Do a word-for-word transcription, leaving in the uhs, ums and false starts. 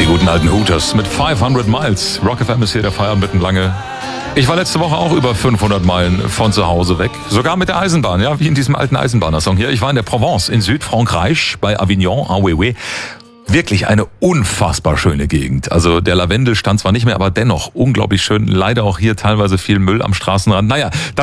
guten alten Hooters mit fünfhundert Miles. Rock F M ist hier der Feierabend mitten lange. Ich war letzte Woche auch über fünfhundert Meilen von zu Hause weg. Sogar mit der Eisenbahn, ja, wie in diesem alten Eisenbahner-Song hier. Ich war in der Provence in Südfrankreich bei Avignon, en Oué-Oué. Wirklich eine unfassbar schöne Gegend. Also der Lavendel stand zwar nicht mehr, aber dennoch unglaublich schön. Leider auch hier teilweise viel Müll am Straßenrand. Naja,